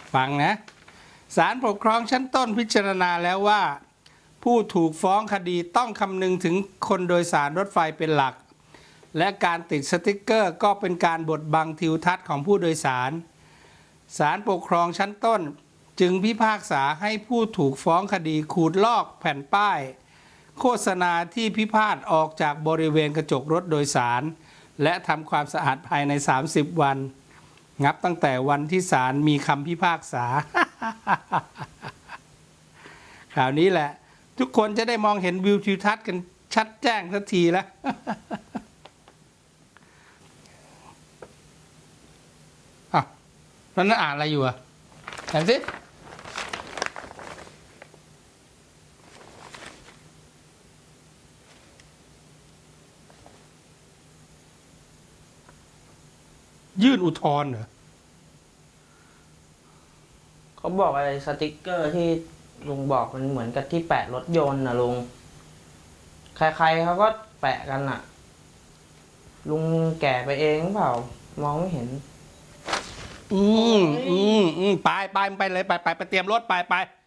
ฟังนะศาลปกครองชั้นต้นพิจารณาแล้วว่าผู้ถูกฟ้องคดีต้องคำนึงถึงคนโดยสารรถไฟเป็นหลักและการติดสติ๊กเกอร์ก็เป็นการบดบังทิวทัศน์ของผู้โดยสารศาลปกครองชั้นต้นจึงพิพากษาให้ผู้ถูกฟ้องคดีขูดลอกแผ่นป้ายโฆษณาที่พิพาทออกจากบริเวณกระจกรถโดยสารและทำความสะอาดภายใน30 วันนับตั้งแต่วันที่ศาลมีคำพิพากษา ข่าวนี้แหละทุกคนจะได้มองเห็นวิวทิวทัศน์กันชัดแจ้งสักทีแล้ว อ้าวแล้วนั่นอ่านอะไรอยู่อ่ะอ่านสิยื่นอุทธรณ์เหรอเขาบอกอะไรสติกเกอร์ที่ลุงบอกมันเหมือนกับที่แปะรถยนต์นะลุงใครๆเขาก็แปะกันอะลุงแก่ไปเองหรือเปล่ามองไม่เห็นไปเลยไปเตรียมรถไป